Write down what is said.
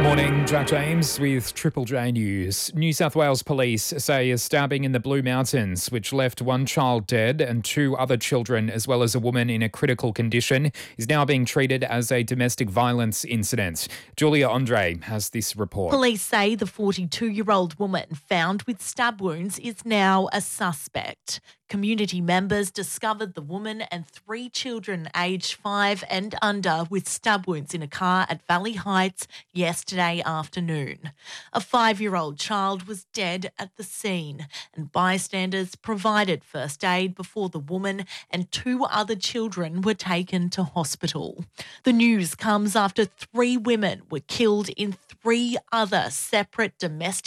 Morning, Jack James with Triple J News. New South Wales Police say a stabbing in the Blue Mountains, which left one child dead and two other children, as well as a woman in a critical condition, is now being treated as a domestic violence incident. Julia Andre has this report. Police say the 42-year-old woman found with stab wounds is now a suspect. Community members discovered the woman and three children aged 5 and under with stab wounds in a car at Valley Heights yesterday afternoon. A 5-year-old child was dead at the scene, and bystanders provided first aid before the woman and two other children were taken to hospital. The news comes after 3 women were killed in 3 other separate domestic